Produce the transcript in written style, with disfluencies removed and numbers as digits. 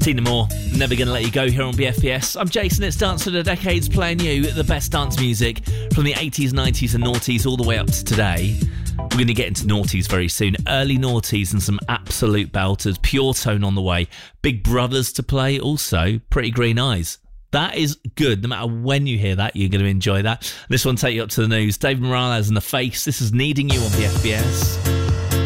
Tina Moore, Never Gonna Let You Go here on BFBS. I'm Jason, it's Dance for the Decades, playing you the best dance music from the 80s, 90s and noughties all the way up to today. We're going to get into noughties very soon. Early noughties and some absolute belters. Pure Tone on the way. Big Brothers to play also. Pretty Green Eyes. That is good. No matter when you hear that, you're going to enjoy that. This one take you up to the news. David Morales and The Face. This is Needing You on BFBS.